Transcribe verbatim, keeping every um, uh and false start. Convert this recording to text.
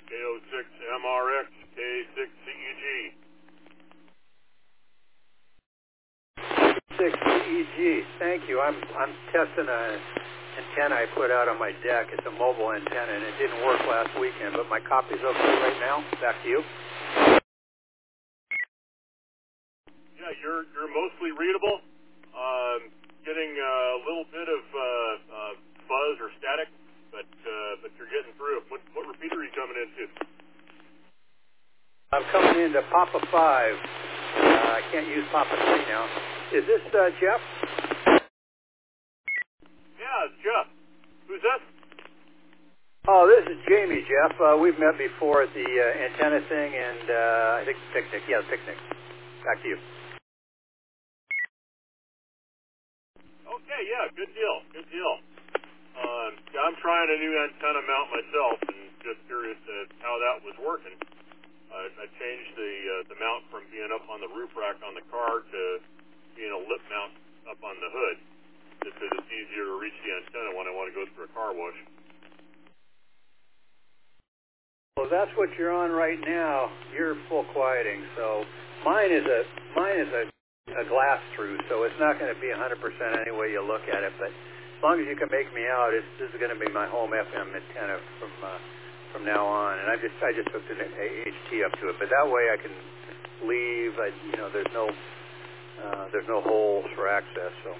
K O six M R X K six C E G. six C E G. Thank you. I'm I'm testing a antenna I put out on my deck. It's a mobile antenna, and it didn't work last weekend, but my copy's okay right now. Back to you. Yeah, you're you're mostly readable. Um, getting a little bit of uh, uh, buzz or static, but uh, but you're getting through. What what repeater are you coming into? I'm coming into Papa five. Uh, I can't use Papa three now. Is this uh, Jeff? Yeah, it's Jeff. Who's that? Oh, this is Jamie, Jeff. Uh, we've met before at the uh, antenna thing, and uh, I think picnic. Yeah, picnic. Back to you. Okay, yeah, good deal, good deal. Um, yeah, I'm trying a new antenna mount myself, and just curious uh, how that was working. Uh, I changed the uh, the mount from being up on the roof rack on the car to being a lip mount up on the hood, just because it's easier to reach the antenna when I want to go through a car wash. Well, that's what you're on right now. You're full quieting, so mine is a mine is a, a glass through, so it's not going to be one hundred percent any way you look at it. But as long as you can make me out, it's, this is going to be my home F M antenna from uh, from now on. And I just I just hooked an H T up to it, but that way I can leave. I, you know, there's no uh, there's no holes for access. So.